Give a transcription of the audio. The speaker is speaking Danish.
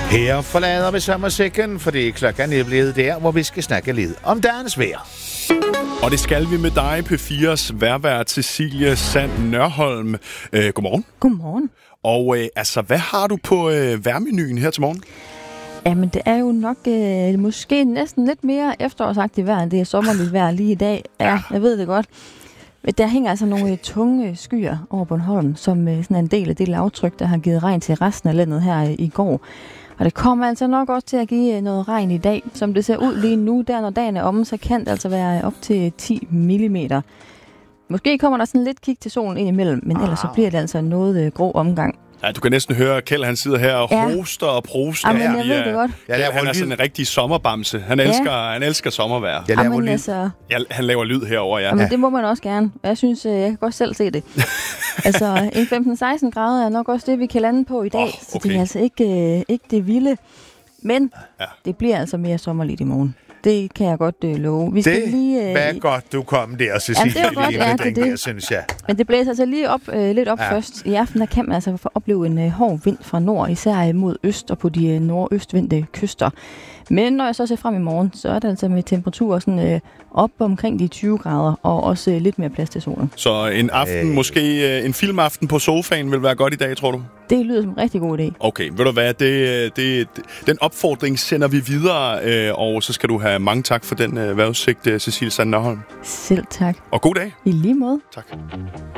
Her forlader vi sommersækken, fordi klokken er blevet der, hvor vi skal snakke lidt om dagens vejr. Og det skal vi med dig, P4's vejrvært Cecilie Sand Nørholm. Godmorgen. Godmorgen. Og hvad har du på vejrmenuen her til morgen? Jamen, det er jo nok måske næsten lidt mere efterårsagtigt vejr, end det er sommerligt vejr lige i dag. Ja, jeg ved det godt. Der hænger altså nogle tunge skyer over Bornholm, som sådan en del af det lavtryk, der har givet regn til resten af landet her i går. Og det kommer altså nok også til at give noget regn i dag. Som det ser ud lige nu, der når dagen er omme, så kan det altså være op til 10 mm. Måske kommer der sådan lidt kig til solen ind imellem, men ellers så bliver det altså noget grå omgang. Ja, du kan næsten høre, at Kjeld han sidder her og hoster og proster. Jamen, jeg ved det godt. Han er sådan en rigtig sommerbamse. Han elsker sommervejr. Han laver lyd herover, ja. Jamen, det må man også gerne. Og jeg synes, jeg kan godt selv se det. Altså, en 15-16 grader er nok også det, vi kan lande på i dag. Okay. Så det er altså ikke det vilde. Men det bliver altså mere sommerligt i morgen. Det kan jeg godt love. Vi skal hvad godt du kom der, Cecilie. Ja, det var godt, der, synes jeg. Men det blæser altså lige lidt op først. I aften der kan man altså få opleve en hård vind fra nord, især mod øst og på de nordøstvendte kyster. Men når jeg så ser frem i morgen, så er det altså med temperaturer sådan, op omkring de 20 grader, og også lidt mere plads til solen. Så en aften, måske en filmaften på sofaen, vil være godt i dag, tror du? Det lyder som en rigtig god idé. Okay, ved du hvad, den opfordring sender vi videre, og så skal du have mange tak for den vejrudsigt, Cecilie Sand Nørholm. Selv tak. Og god dag. I lige måde. Tak.